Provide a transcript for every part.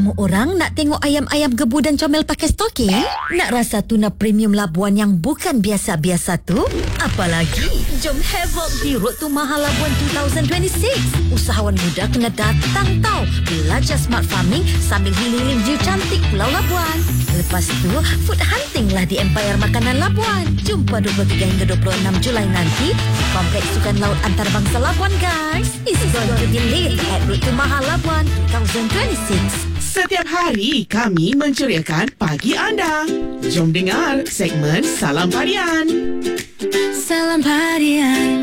Semua orang nak tengok ayam-ayam gebu dan comel pakai stoking? Nak rasa tuna premium Labuan yang bukan biasa-biasa tu? Apalagi, jom Havoc di Road to Mahal Labuan 2026. Usahawan muda kena datang tau. Belajar smart farming sambil healing view cantik Pulau Labuan. Lepas tu, food hunting lah di Empire Makanan Labuan. Jumpa 23 hingga 26 Julai nanti di Kompleks Sukan Laut Antarabangsa Labuan, guys. It's going to be lit at Road to Mahal Labuan 2026. Setiap hari kami menceriakan pagi anda. Jom dengar segmen Salam Parian. Salam Parian.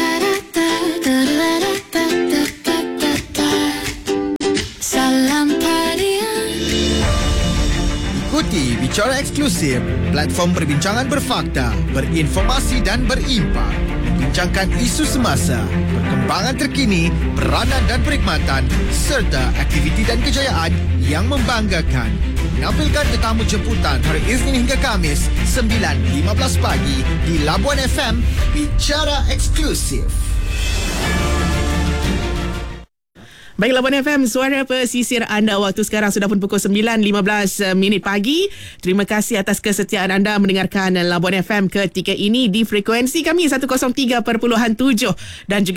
Salam Parian. Ikuti Bicara Eksklusif, platform perbincangan berfakta, berinformasi dan berimpak. Membincangkan isu semasa, perkembangan terkini, peranan dan perkhidmatan serta aktiviti dan kejayaan yang membanggakan. Menampilkan tetamu jemputan hari Isnin hingga Khamis 9.15 pagi di Labuan FM. Bicara Eksklusif. Baik, Labuan FM, suara pesisir anda. Waktu sekarang sudah pun pukul 9.15 pagi. Terima kasih atas kesetiaan anda mendengarkan Labuan FM ketika ini di frekuensi kami 103.7 dan juga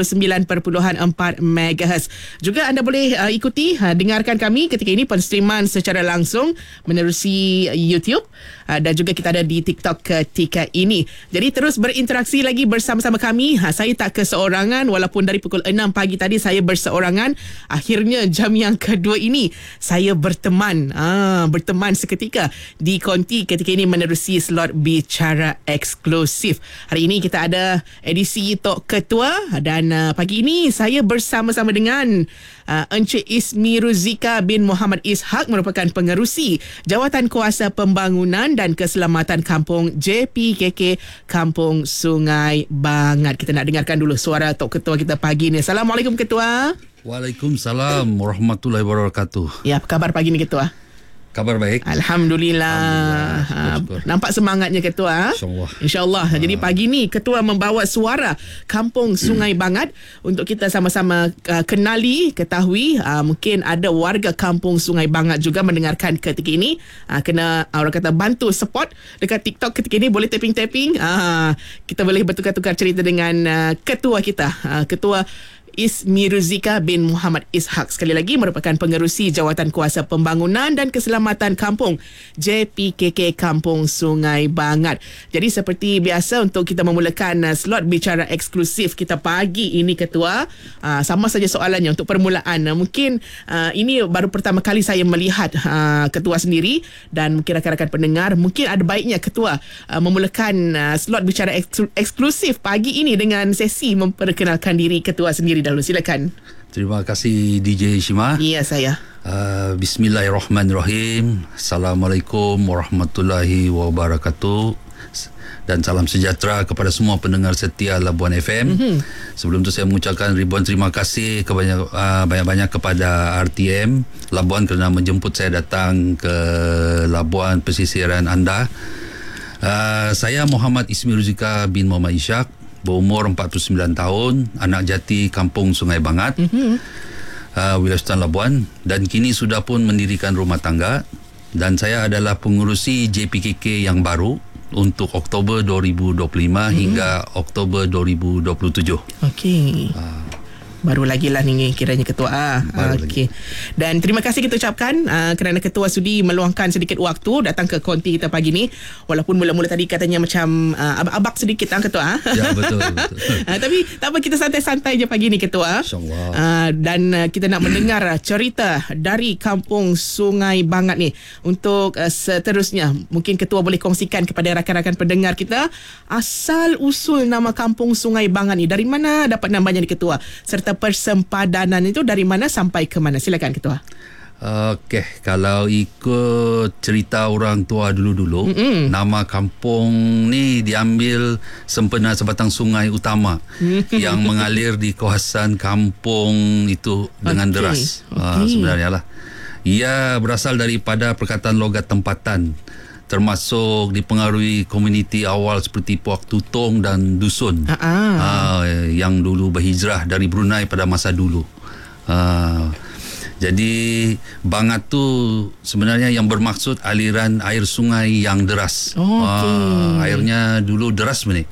89.4 MHz. Juga anda boleh ikuti, dengarkan kami ketika ini penstreaman secara langsung menerusi YouTube dan juga kita ada di TikTok ketika ini. Jadi terus berinteraksi lagi bersama-sama kami. Saya tak keseorangan walaupun dari pukul 6 pagi tadi saya berseorangan. Akhirnya jam yang kedua ini saya berteman seketika di konti ketika ini menerusi slot Bicara Eksklusif. Hari ini kita ada edisi Tok Ketua dan pagi ini saya bersama-sama dengan Encik Ismi Ruzika bin Muhammad Ishak, merupakan pengerusi Jawatan Kuasa Pembangunan dan Keselamatan Kampung JPKK Kampung Sungai Bangat. Kita nak dengarkan dulu suara Tok Ketua kita pagi ni. Assalamualaikum Ketua. Waalaikumsalam warahmatullahi wabarakatuh. Ya, apa kabar pagi ni Ketua? Kabar baik. Alhamdulillah. Syukur. Nampak semangatnya Ketua. InsyaAllah. Jadi pagi ni Ketua membawa suara Kampung Sungai Bangat untuk kita sama-sama kenali, ketahui. Mungkin ada warga Kampung Sungai Bangat juga mendengarkan ketika ini. Kena orang kata bantu support dekat TikTok ketika ini. Boleh tapping-tapping. Kita boleh bertukar-tukar cerita dengan Ketua kita. Ketua Ismi Ruzika bin Muhammad Ishak, sekali lagi merupakan pengerusi Jawatan Kuasa Pembangunan dan Keselamatan Kampung JPKK Kampung Sungai Bangat. Jadi seperti biasa untuk kita memulakan slot Bicara Eksklusif kita pagi ini Ketua, sama saja soalannya untuk permulaan. Mungkin ini baru pertama kali saya melihat Ketua sendiri dan mungkin rakan-rakan pendengar, mungkin ada baiknya Ketua memulakan slot Bicara Eksklusif pagi ini dengan sesi memperkenalkan diri Ketua sendiri dahulu. Silakan. Terima kasih DJ Shima. Ya, saya. Bismillahirrahmanirrahim. Assalamualaikum warahmatullahi wabarakatuh. Dan salam sejahtera kepada semua pendengar setia Labuan FM. Sebelum itu saya mengucapkan ribuan terima kasih banyak-banyak kepada RTM Labuan kerana menjemput saya datang ke Labuan pesisiran anda. Saya Muhammad Ismi Ruzika bin Muhammad Ishak, berumur 49 tahun, anak jati Kampung Sungai Bangat, wilayah Sultan Labuan, dan kini sudah pun mendirikan rumah tangga. Dan saya adalah pengurusi JPKK yang baru untuk Oktober 2025 hingga Oktober 2027. Okey. Baru lagi lah ni kiranya Ketua. Okey. Dan terima kasih kita ucapkan kerana Ketua sudi meluangkan sedikit waktu datang ke konti kita pagi ni. Walaupun mula-mula tadi katanya macam abak sedikit Ketua. Ya, betul. Tapi tak apa, kita santai-santai je pagi ni Ketua. InsyaAllah. Dan kita nak mendengar cerita dari Kampung Sungai Bangat ni. Untuk seterusnya, mungkin Ketua boleh kongsikan kepada rakan-rakan pendengar kita asal usul nama Kampung Sungai Bangat ni. Dari mana dapat namanya ni Ketua? Serta persempadanan itu dari mana sampai ke mana? Silakan Ketua. Okey, kalau ikut cerita orang tua dulu-dulu, nama kampung ni diambil sempena sebatang sungai utama yang mengalir di kawasan kampung itu dengan deras. Sebenarnya lah. Ia berasal daripada perkataan logat tempatan, termasuk dipengaruhi komuniti awal seperti Puak Tutong dan Dusun yang dulu berhijrah dari Brunei pada masa dulu. Jadi bangat tu sebenarnya yang bermaksud aliran air sungai yang deras. Airnya dulu deras benih.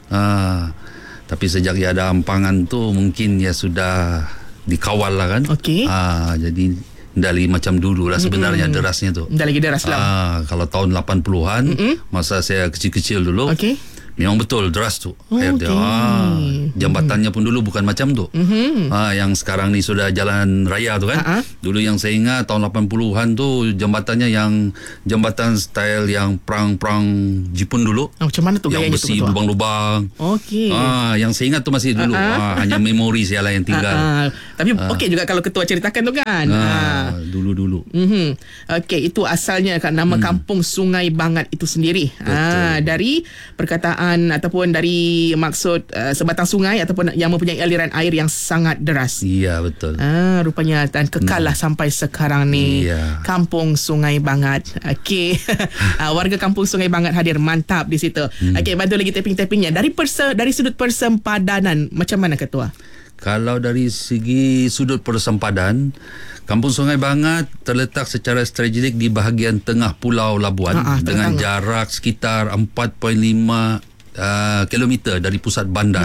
Tapi sejak ada ampangan tu mungkin ya sudah dikawal lah kan. Jadi dah lagi macam dulu lah sebenarnya derasnya tu. Dah lagi deras lah. Kalau tahun 80-an masa saya kecil-kecil dulu. Memang betul deras tu air dia. Jambatannya pun dulu bukan macam tu. Yang sekarang ni sudah jalan raya tu kan. Dulu yang saya ingat tahun 80-an tu jambatannya yang jambatan style yang perang-perang Jepun dulu. Macam mana tu yang gayanya besi tu? lubang-lubang. Yang saya ingat tu masih dulu. Hanya memori saya lah yang tinggal. Tapi okey juga kalau ketua ceritakan tu kan. Dulu-dulu. Okey, itu asalnya kan nama kampung Sungai Bangat itu sendiri. Dari perkataan ataupun dari maksud sebatang sungai ataupun yang mempunyai aliran air yang sangat deras. Ya, betul. Rupanya dan kekal lah sampai sekarang ni. Kampung Sungai Bangat. Okey. Warga Kampung Sungai Bangat hadir, mantap di situ. Okey, bantu lagi tapping-tappingnya. Dari sudut persempadanan macam mana ketua? Kalau dari segi sudut persempadan, Kampung Sungai Bangat terletak secara strategik di bahagian tengah Pulau Labuan dengan jarak sekitar 4.5 kilometer dari pusat bandar.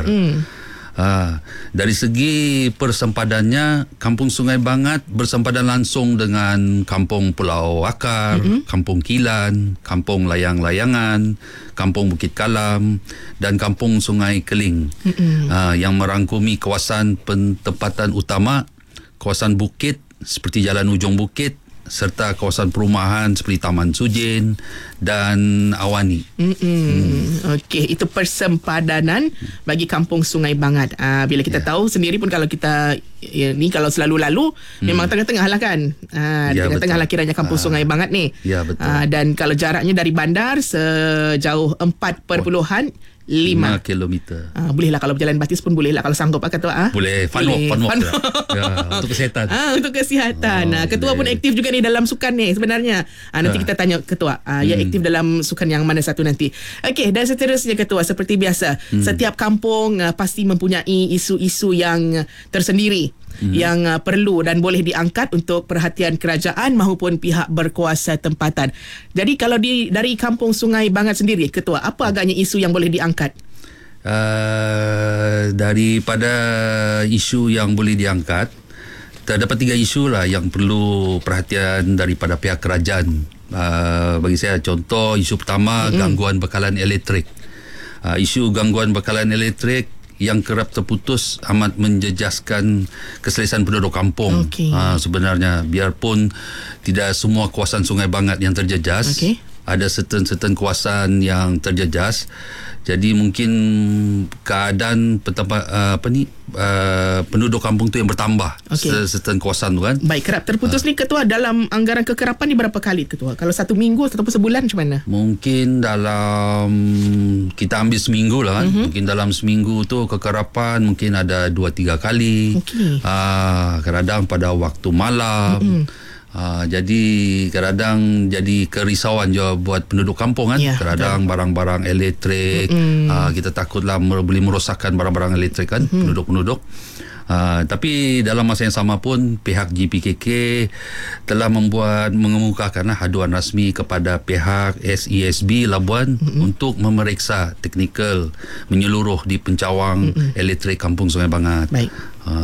Dari segi persempadannya, Kampung Sungai Bangat bersempadan langsung dengan Kampung Pulau Akar, Kampung Kilan, Kampung Layang-Layangan, Kampung Bukit Kalam dan Kampung Sungai Keling, yang merangkumi kawasan pentempatan utama, kawasan bukit seperti Jalan Ujung Bukit, serta kawasan perumahan seperti Taman Sujin dan Awani. Okey, itu persempadanan bagi Kampung Sungai Bangat. Bila kita tahu sendiri pun kalau kita ni kalau selalu lalu memang tengah-tengah lah kan. Tengah-tengah lah kiranya Kampung Sungai Bangat ni. Ya, betul. Dan kalau jaraknya dari bandar sejauh 4.5 kilometer. Bolehlah kalau berjalan batis pun bolehlah kalau sanggup ketua. Boleh fun walk. Untuk kesihatan. Untuk kesihatan. Ketua pun aktif juga ni dalam sukan ni sebenarnya. Nanti kita tanya ketua yang aktif dalam sukan yang mana satu nanti. Okey, dan seterusnya ketua seperti biasa. Setiap kampung pasti mempunyai isu-isu yang tersendiri yang perlu dan boleh diangkat untuk perhatian kerajaan maupun pihak berkuasa tempatan. Jadi kalau dari Kampung Sungai Bangat sendiri ketua, apa agaknya isu yang boleh diangkat? Daripada isu yang boleh diangkat, terdapat 3 isu lah yang perlu perhatian daripada pihak kerajaan. Bagi saya contoh, isu pertama gangguan bekalan elektrik. Isu gangguan bekalan elektrik yang kerap terputus amat menjejaskan keselesaan penduduk kampung. Sebenarnya biarpun tidak semua kawasan Sungai Bangat yang terjejas, ada certain kawasan yang terjejas. Jadi mungkin keadaan penduduk kampung tu yang bertambah certain kawasan tu kan. Baik, kerap terputus ni ketua, dalam anggaran kekerapan ni berapa kali ketua? Kalau 1 minggu ataupun sebulan macam mana? Mungkin dalam kita ambil seminggu lah kan. Mungkin dalam seminggu tu kekerapan mungkin ada 2-3 kali. Kadang pada waktu malam. Jadi kadang jadi kerisauan juga buat penduduk kampung kan. Kadang barang-barang elektrik, kita takutlah boleh merosakkan barang-barang elektrik kan, penduduk-penduduk. Tapi dalam masa yang sama pun pihak GPKK telah mengemukakan aduan rasmi kepada pihak SESB Labuan untuk memeriksa teknikal menyeluruh di pencawang elektrik Kampung Sungai Bangat. Baik.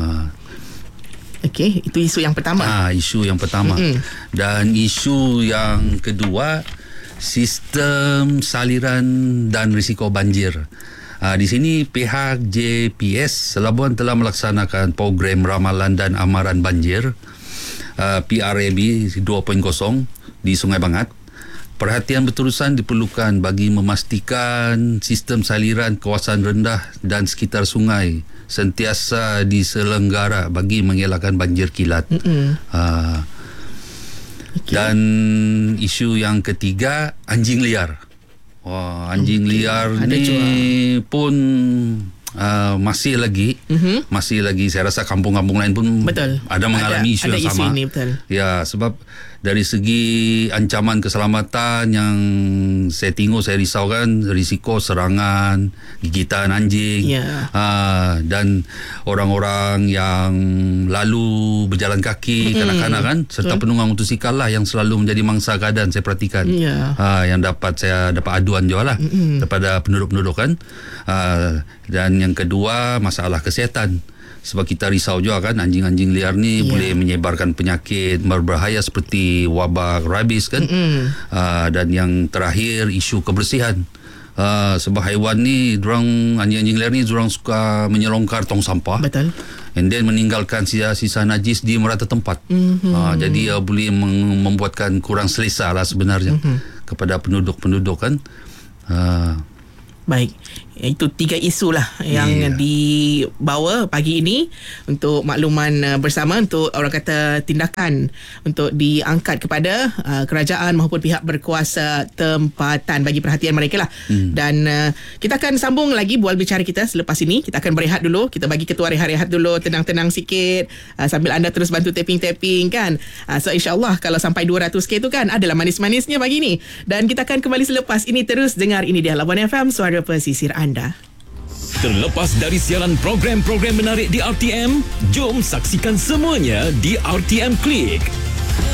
Okey, itu isu yang pertama. Isu yang pertama. Dan isu yang kedua, sistem saliran dan risiko banjir. Di sini pihak JPS Labuan telah melaksanakan program ramalan dan amaran banjir PRAB 2.0 di Sungai Bangat. Perhatian berterusan diperlukan bagi memastikan sistem saliran kawasan rendah dan sekitar sungai sentiasa diselenggara bagi mengelakkan banjir kilat. Dan isu yang ketiga, anjing liar. Anjing liar ni pun masih lagi saya rasa kampung-kampung lain pun Betul. ada mengalami isu ada yang sama. isu ini, betul. Ya, sebab dari segi ancaman keselamatan yang saya tengok, saya risaukan risiko serangan, gigitan anjing, dan orang-orang yang lalu berjalan kaki, kanak-kanak kan, serta penunggang motosikal lah yang selalu menjadi mangsa keadaan saya perhatikan. Yang saya dapat aduan juga lah daripada penduduk-penduduk kan. Dan yang kedua, masalah kesihatan. Sebab kita risau juga kan, anjing-anjing liar ni boleh menyebarkan penyakit berbahaya seperti wabak rabies kan. Dan yang terakhir, isu kebersihan. Sebab haiwan ni, anjing-anjing liar ni diorang suka menyelongkar tong sampah. Betul. And then meninggalkan sisa-sisa najis di merata tempat. Jadi boleh membuatkan kurang selesa lah sebenarnya kepada penduduk-penduduk kan. Baik, itu 3 isu lah yang dibawa pagi ini untuk makluman bersama, untuk orang kata tindakan untuk diangkat kepada kerajaan maupun pihak berkuasa tempatan bagi perhatian mereka lah. Dan kita akan sambung lagi bual bicara kita selepas ini. Kita akan berehat dulu, kita bagi ketua rehat dulu, tenang-tenang sikit, sambil anda terus bantu tapping kan. So insyaAllah kalau sampai 200k tu kan adalah manis-manisnya pagi ni. Dan kita akan kembali selepas ini. Terus dengar ini dia Labuan FM, suara pesisir anda. Terlepas dari siaran program-program menarik di RTM, jom saksikan semuanya di RTM Klik.